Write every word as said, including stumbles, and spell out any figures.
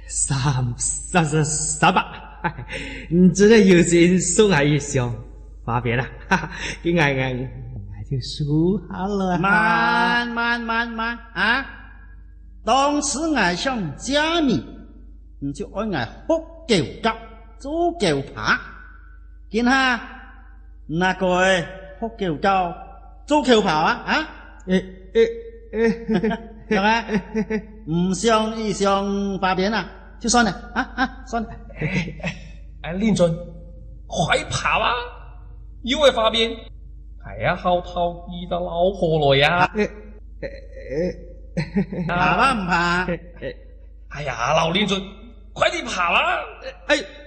三三三三百，你真的有心送俺一箱，发别了，哈哈，给俺俺俺就输好了。 慢慢慢慢啊！当时俺想加你，你就按俺喝狗脚，做狗扒，见下那個喝狗腳，做狗扒啊啊！ 诶诶诶， 係咪？唔想一想发别啊，就算了啊啊，算了。 哎，令尊，快跑啊！因为发边，系啊，后头遇到老婆来呀！ 诶诶怕吧唔怕？ 哎呀，老令尊，快点跑啦！ 哎。